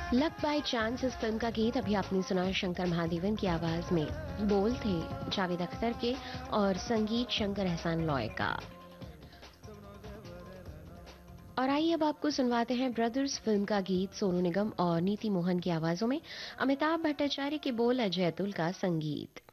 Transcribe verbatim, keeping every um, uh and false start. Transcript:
Luck by chance इस film का गीत अभी आपने सुना शंकर महादेवन की आवाज में। बोल थे जावेद अख्तर के और संगीत शंकर एहसान लॉय का। और आइए अब आपको सुनवाते हैं ब्रदर्स फिल्म का गीत सोनू निगम और नीति मोहन की आवाजों में। अमिताभ भट्टाचार्य के बोल, अजय अतुल का संगीत।